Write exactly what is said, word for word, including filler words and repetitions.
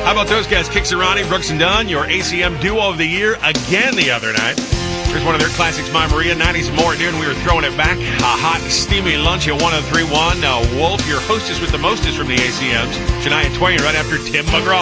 How about those guys? Kixarani, Brooks and Dunn, your A C M duo of the year again the other night. Here's one of their classics, My Maria, nineties more, dude. We were throwing it back. A hot, steamy lunch at one oh three point one. Uh, Wolf, your hostess with the mostest from the A C Ms. Shania Twain right after Tim McGraw.